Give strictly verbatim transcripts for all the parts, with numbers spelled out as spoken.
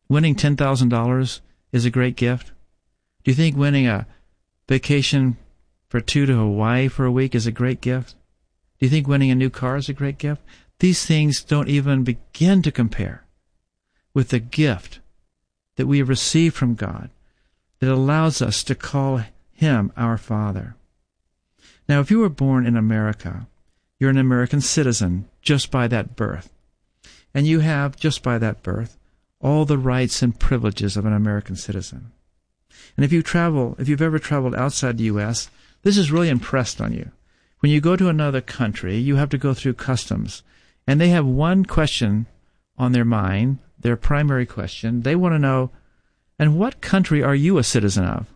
winning ten thousand dollars is a great gift? Do you think winning a vacation for two to Hawaii for a week is a great gift? Do you think winning a new car is a great gift? These things don't even begin to compare with the gift that we have received from God that allows us to call Him our Father. Now, if you were born in America, you're an American citizen just by that birth. And you have, just by that birth, all the rights and privileges of an American citizen. And if you travel, if you've ever traveled outside the U S, this is really impressed on you. When you go to another country, you have to go through customs. And they have one question on their mind, their primary question. They want to know, and what country are you a citizen of?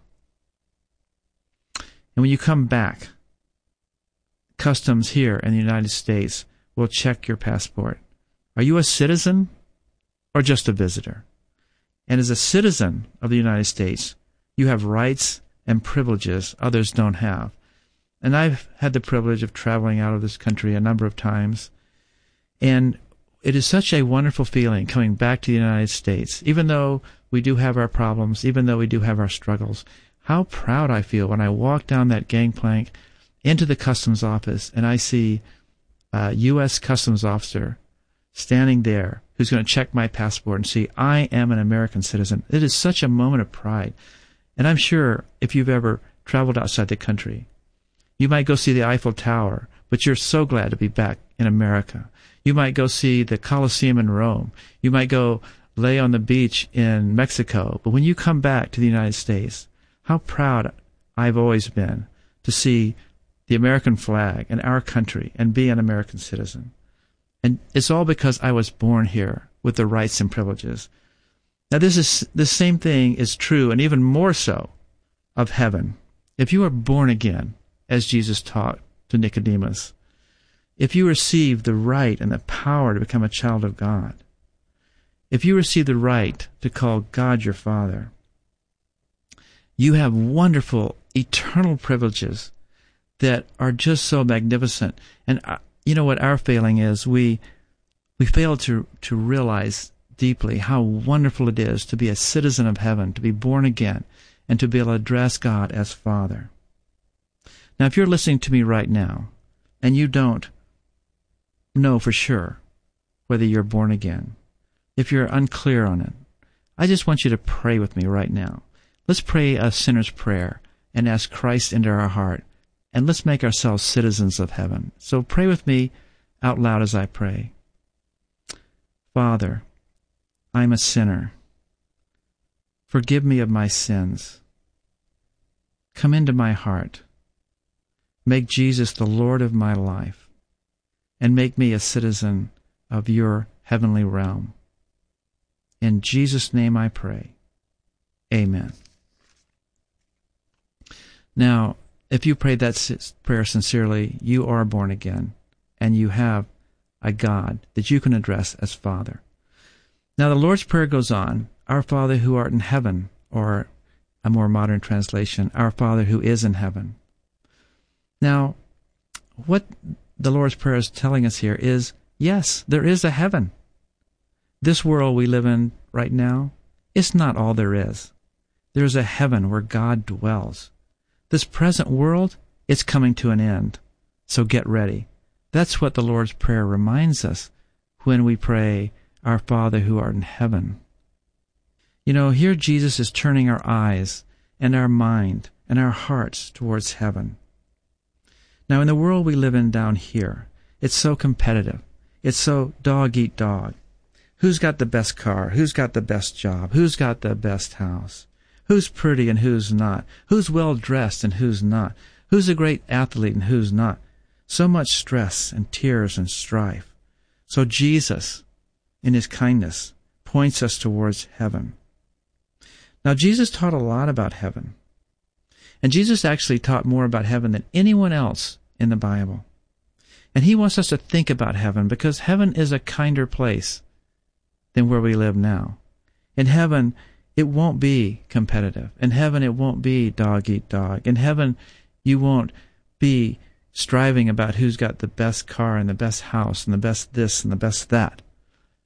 And when you come back, customs here in the United States will check your passport. Are you a citizen or just a visitor? And as a citizen of the United States, you have rights and privileges others don't have. And I've had the privilege of traveling out of this country a number of times. And it is such a wonderful feeling coming back to the United States. Even though we do have our problems, even though we do have our struggles, how proud I feel when I walk down that gangplank into the customs office and I see a U S customs officer standing there who's going to check my passport and see I am an American citizen. It is such a moment of pride. And I'm sure if you've ever traveled outside the country, you might go see the Eiffel Tower, but you're so glad to be back in America. You might go see the Colosseum in Rome. You might go lay on the beach in Mexico. But when you come back to the United States, how proud I've always been to see the American flag and our country and be an American citizen. And it's all because I was born here with the rights and privileges. Now, this is the same thing is true, and even more so, of heaven. If you are born again, as Jesus taught to Nicodemus, if you receive the right and the power to become a child of God, if you receive the right to call God your Father, you have wonderful, eternal privileges that are just so magnificent. And uh, you know what our failing is? We we fail to, to realize deeply how wonderful it is to be a citizen of heaven, to be born again, and to be able to address God as Father. Now, if you're listening to me right now, and you don't know for sure whether you're born again, if you're unclear on it, I just want you to pray with me right now. Let's pray a sinner's prayer and ask Christ into our heart, and let's make ourselves citizens of heaven. So pray with me out loud as I pray. Father, I'm a sinner. Forgive me of my sins. Come into my heart. Make Jesus the Lord of my life, and make me a citizen of your heavenly realm. In Jesus' name I pray. Amen. Now, if you prayed that prayer sincerely, you are born again, and you have a God that you can address as Father. Now, the Lord's Prayer goes on, Our Father who art in heaven, or a more modern translation, Our Father who is in heaven. Now, what the Lord's Prayer is telling us here is, yes, there is a heaven. This world we live in right now, it's not all there is. There's a heaven where God dwells. This present world, it's coming to an end, so get ready. That's what the Lord's Prayer reminds us when we pray, Our Father who art in heaven. You know, here Jesus is turning our eyes and our mind and our hearts towards heaven. Now, in the world we live in down here, it's so competitive. It's so dog eat dog. Who's got the best car? Who's got the best job? Who's got the best house? Who's pretty and who's not? Who's well-dressed and who's not? Who's a great athlete and who's not? So much stress and tears and strife. So Jesus, in his kindness, points us towards heaven. Now, Jesus taught a lot about heaven. And Jesus actually taught more about heaven than anyone else in the Bible. And he wants us to think about heaven because heaven is a kinder place than where we live now. In heaven, it won't be competitive. In heaven, it won't be dog eat dog. In heaven, you won't be striving about who's got the best car and the best house and the best this and the best that.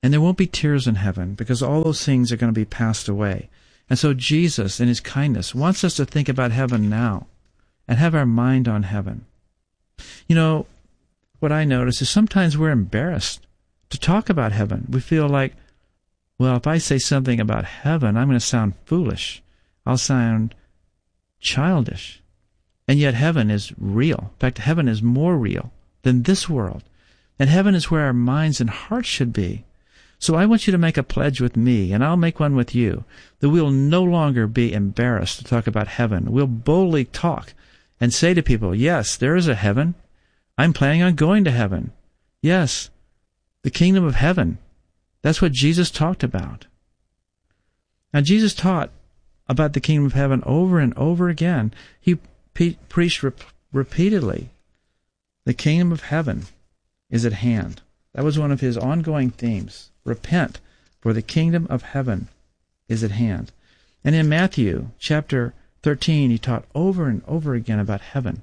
And there won't be tears in heaven because all those things are going to be passed away. And so Jesus, in his kindness, wants us to think about heaven now and have our mind on heaven. You know, what I notice is sometimes we're embarrassed to talk about heaven. We feel like, well, if I say something about heaven, I'm going to sound foolish. I'll sound childish. And yet heaven is real. In fact, heaven is more real than this world. And heaven is where our minds and hearts should be. So I want you to make a pledge with me, and I'll make one with you, that we'll no longer be embarrassed to talk about heaven. We'll boldly talk and say to people, yes, there is a heaven. I'm planning on going to heaven. Yes, the kingdom of heaven. That's what Jesus talked about. Now, Jesus taught about the kingdom of heaven over and over again. He pe- preached rep- repeatedly. The kingdom of heaven is at hand. That was one of his ongoing themes. Repent, for the kingdom of heaven is at hand. And in Matthew chapter thirteen, he taught over and over again about heaven.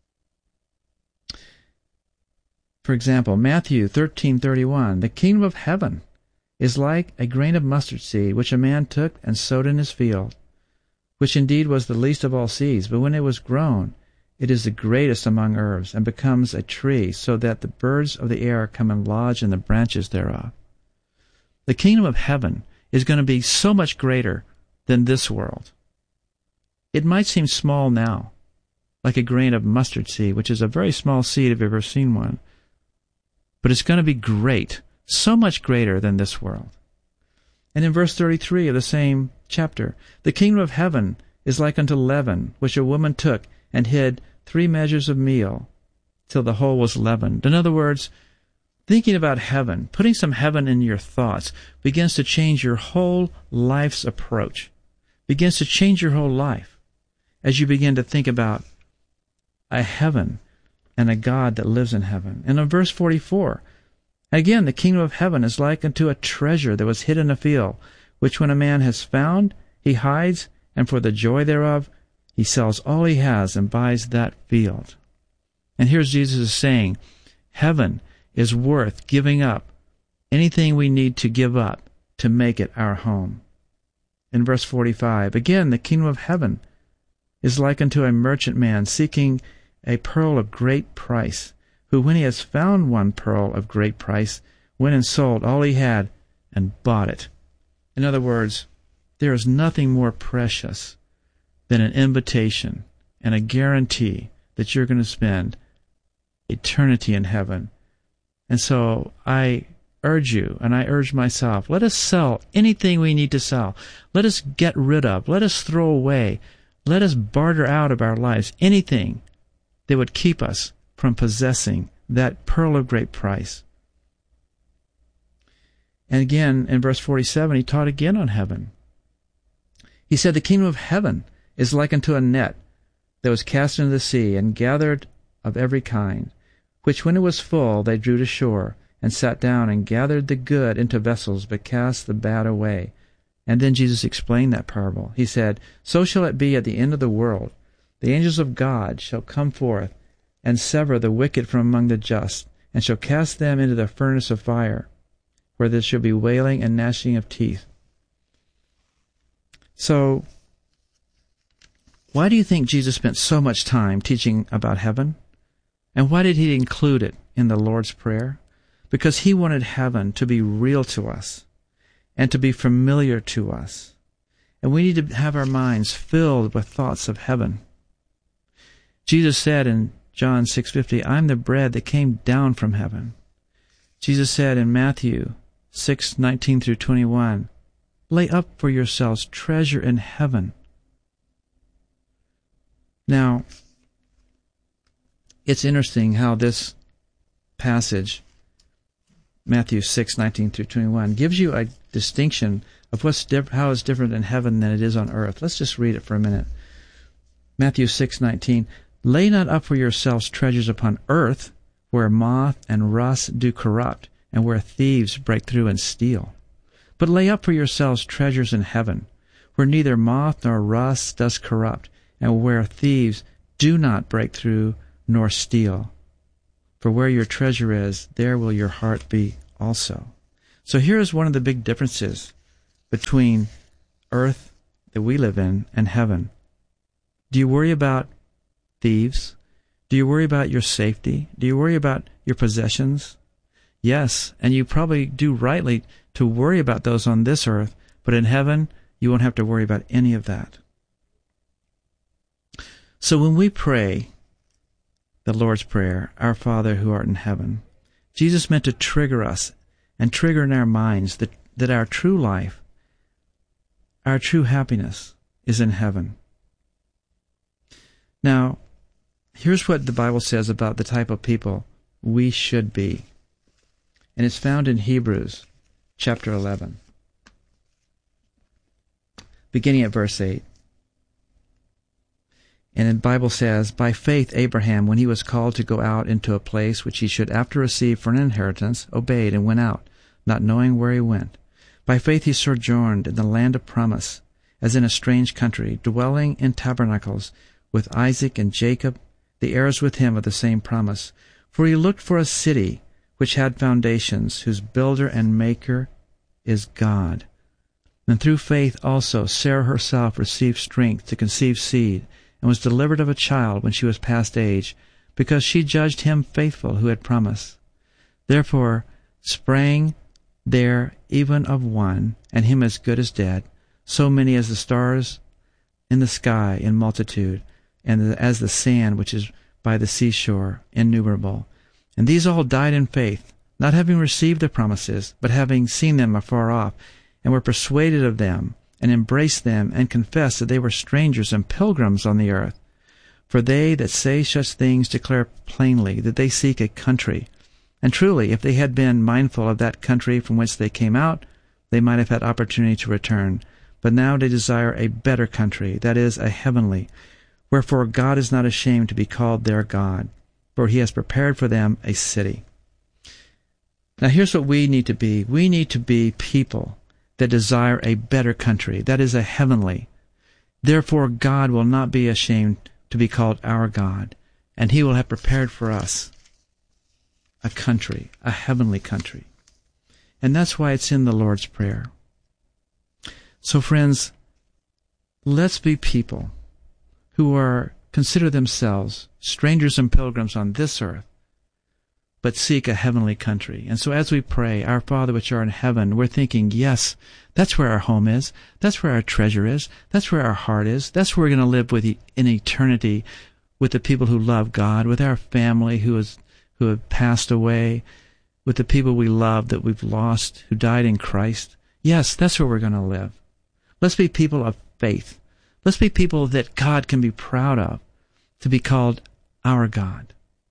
For example, Matthew thirteen thirty-one, the kingdom of heaven is like a grain of mustard seed, which a man took and sowed in his field, which indeed was the least of all seeds, but when it was grown, it is the greatest among herbs, and becomes a tree, so that the birds of the air come and lodge in the branches thereof. The kingdom of heaven is going to be so much greater than this world. It might seem small now, like a grain of mustard seed, which is a very small seed if you've ever seen one, but it's going to be great, so much greater than this world. And in verse thirty-three of the same chapter, the kingdom of heaven is like unto leaven, which a woman took and hid three measures of meal till the whole was leavened. In other words, thinking about heaven, putting some heaven in your thoughts, begins to change your whole life's approach, begins to change your whole life as you begin to think about a heaven and a God that lives in heaven. And in verse forty-four, again, the kingdom of heaven is like unto a treasure that was hid in a field, which when a man has found, he hides, and for the joy thereof, he sells all he has and buys that field. And here's Jesus saying, heaven is worth giving up anything we need to give up to make it our home. In verse forty-five, again, the kingdom of heaven is like unto a merchant man seeking a pearl of great price, who when he has found one pearl of great price, went and sold all he had and bought it. In other words, there is nothing more precious than an invitation and a guarantee that you're going to spend eternity in heaven. And so I urge you, and I urge myself, let us sell anything we need to sell. Let us get rid of, let us throw away, let us barter out of our lives anything that would keep us from possessing that pearl of great price. And again, in verse forty-seven, he taught again on heaven. He said, the kingdom of heaven is like unto a net that was cast into the sea, and gathered of every kind, which when it was full they drew to shore, and sat down and gathered the good into vessels, but cast the bad away. And then Jesus explained that parable. He said, so shall it be at the end of the world. The angels of God shall come forth, and sever the wicked from among the just, and shall cast them into the furnace of fire, where there shall be wailing and gnashing of teeth. So, why do you think Jesus spent so much time teaching about heaven? And why did he include it in the Lord's Prayer? Because he wanted heaven to be real to us and to be familiar to us. And we need to have our minds filled with thoughts of heaven. Jesus said in John six fifty, I'm the bread that came down from heaven. Jesus said in Matthew six nineteen through twenty-one, lay up for yourselves treasure in heaven. Now, it's interesting how this passage, Matthew six nineteen through twenty-one, gives you a distinction of what's diff- how it's different in heaven than it is on earth. Let's just read it for a minute. Matthew six nineteen, lay not up for yourselves treasures upon earth, where moth and rust do corrupt, and where thieves break through and steal. But lay up for yourselves treasures in heaven, where neither moth nor rust does corrupt, and where thieves do not break through nor steal. For where your treasure is, there will your heart be also. So here is one of the big differences between earth that we live in and heaven. Do you worry about thieves? Do you worry about your safety? Do you worry about your possessions? Yes, and you probably do rightly to worry about those on this earth, but in heaven, you won't have to worry about any of that. So when we pray the Lord's Prayer, Our Father who art in heaven, Jesus meant to trigger us and trigger in our minds that, that our true life, our true happiness is in heaven. Now, here's what the Bible says about the type of people we should be. And it's found in Hebrews chapter eleven, beginning at verse eight. And the Bible says, "By faith Abraham, when he was called to go out into a place which he should after receive for an inheritance, obeyed and went out, not knowing where he went. By faith he sojourned in the land of promise, as in a strange country, dwelling in tabernacles with Isaac and Jacob, the heirs with him of the same promise. For he looked for a city which had foundations, whose builder and maker is God. And through faith also Sarah herself received strength to conceive seed, and was delivered of a child when she was past age, because she judged him faithful who had promised. Therefore sprang there even of one, and him as good as dead, so many as the stars in the sky in multitude, and as the sand which is by the seashore innumerable. And these all died in faith, not having received the promises, but having seen them afar off, and were persuaded of them, and embraced them, and confessed that they were strangers and pilgrims on the earth. For they that say such things declare plainly that they seek a country. And truly, if they had been mindful of that country from whence they came out, they might have had opportunity to return. But now they desire a better country, that is, a heavenly. Wherefore God is not ashamed to be called their God, for he has prepared for them a city." Now here's what we need to be. We need to be people that desire a better country, that is, a heavenly. Therefore God will not be ashamed to be called our God, and he will have prepared for us a country, a heavenly country. And that's why it's in the Lord's Prayer. So friends, let's be people who are consider themselves strangers and pilgrims on this earth, but seek a heavenly country. And so as we pray, Our Father which art in heaven, we're thinking, yes, that's where our home is. That's where our treasure is. That's where our heart is. That's where we're going to live with in eternity with the people who love God, with our family who is who have passed away, with the people we love that we've lost, who died in Christ. Yes, that's where we're going to live. Let's be people of faith. Let's be people that God can be proud of, to be called our God.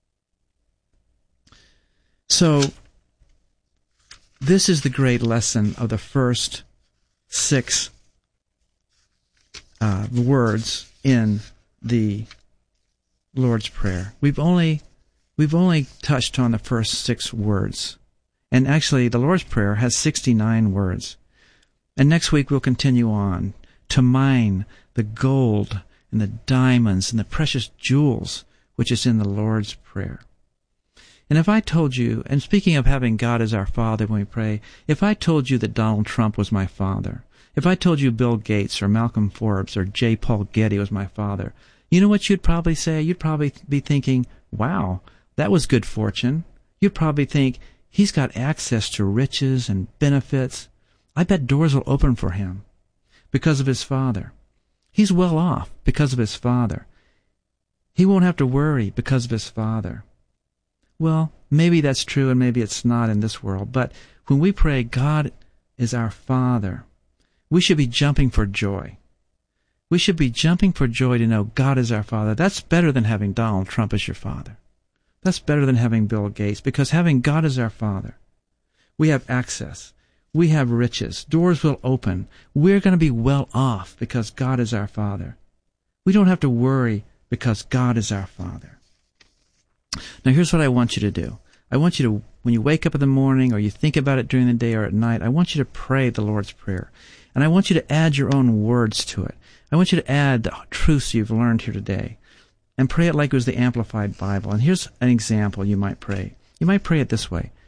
So, this is the great lesson of the first six uh, words in the Lord's Prayer. We've only we've only touched on the first six words, and actually, the Lord's Prayer has sixty-nine words. And next week we'll continue on to mine the gold and the diamonds and the precious jewels which is in the Lord's Prayer. And if I told you, and speaking of having God as our Father when we pray, if I told you that Donald Trump was my father, if I told you Bill Gates or Malcolm Forbes or J. Paul Getty was my father, you know what you'd probably say? You'd probably be thinking, wow, that was good fortune. You'd probably think, he's got access to riches and benefits. I bet doors will open for him because of his father. He's well off because of his father. He won't have to worry because of his father. Well, maybe that's true and maybe it's not in this world, but when we pray, God is our Father, we should be jumping for joy. We should be jumping for joy to know God is our Father. That's better than having Donald Trump as your father. That's better than having Bill Gates, because having God as our Father, we have access. We have riches. Doors will open. We're going to be well off because God is our Father. We don't have to worry because God is our Father. Now, here's what I want you to do. I want you to, when you wake up in the morning or you think about it during the day or at night, I want you to pray the Lord's Prayer. And I want you to add your own words to it. I want you to add the truths you've learned here today. And pray it like it was the Amplified Bible. And here's an example you might pray. You might pray it this way.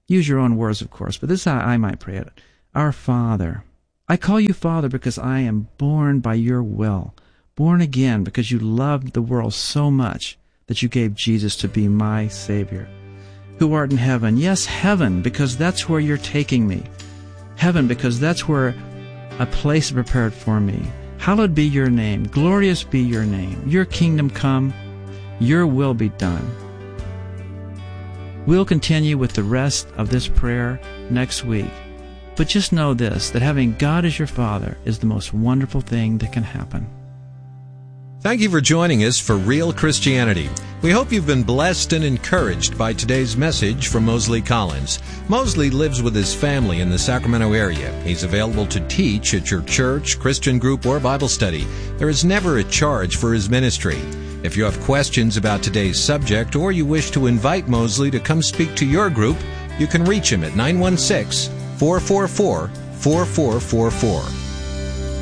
Use your own words, of course, but this is how I might pray it. Our Father, I call you Father because I am born by your will, born again because you loved the world so much that you gave Jesus to be my Savior. Who art in heaven, yes, heaven, because that's where you're taking me. Heaven, because that's where a place is prepared for me. Hallowed be your name, glorious be your name. Your kingdom come, your will be done. We'll continue with the rest of this prayer next week. But just know this, that having God as your Father is the most wonderful thing that can happen. Thank you for joining us for Real Christianity. We hope you've been blessed and encouraged by today's message from Mosley Collins. Mosley lives with his family in the Sacramento area. He's available to teach at your church, Christian group, or Bible study. There is never a charge for his ministry. If you have questions about today's subject or you wish to invite Mosley to come speak to your group, you can reach him at nine one six, four four four, four four four four.